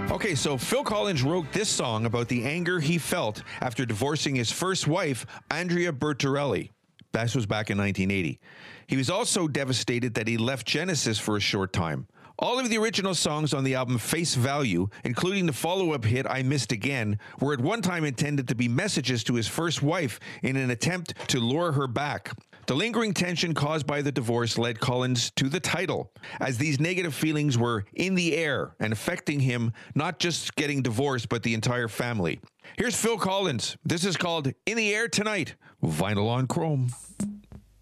Okay, so Phil Collins wrote this song about the anger he felt after divorcing his first wife, Andrea Bertorelli. This was back in 1980. He was also devastated that he left Genesis for a short time. All of the original songs on the album Face Value, including the follow-up hit I Missed Again, were at one time intended to be messages to his first wife in an attempt to lure her back. The lingering tension caused by the divorce led Collins to the title, as these negative feelings were in the air and affecting him, not just getting divorced, but the entire family. Here's Phil Collins. This is called In the Air Tonight, Vinyl on Chrome.